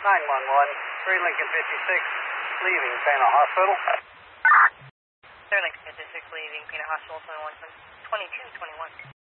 911, 3 Lincoln 56, leaving Pana Hospital. 3 Lincoln 56, leaving Pana Hospital, 2221.